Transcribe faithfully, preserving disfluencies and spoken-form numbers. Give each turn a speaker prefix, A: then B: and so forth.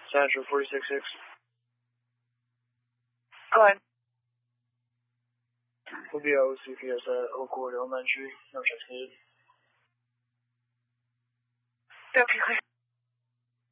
A: Central forty-six six.
B: Go ahead.
A: We'll be O C P S at Oakwood Elementary. No transmitted.
B: Okay, clear.